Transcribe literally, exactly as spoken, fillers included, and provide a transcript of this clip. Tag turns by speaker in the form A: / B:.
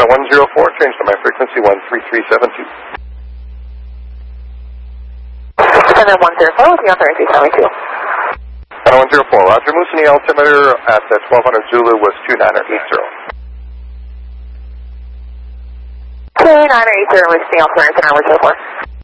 A: Channel one zero four, change to my frequency one three three seven two.
B: Channel one zero four, looking on thirty-three seventy-two.
A: Channel one zero four, Roger. Moose altimeter at the twelve hundred Zulu was two nine eight zero.
B: two nine eight zero, Moose altimeter, Channel one zero four.